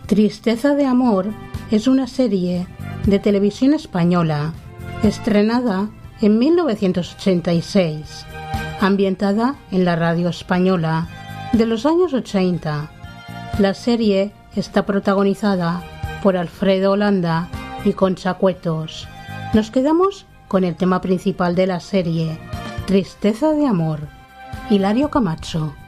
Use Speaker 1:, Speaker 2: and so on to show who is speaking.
Speaker 1: Tristeza de amor es una serie de televisión española estrenada en 1986, ambientada en la radio española de los años 80. La serie está protagonizada por Alfredo Holanda y Concha Cuetos. Nos quedamos con el tema principal de la serie, Tristeza de amor. Hilario Camacho.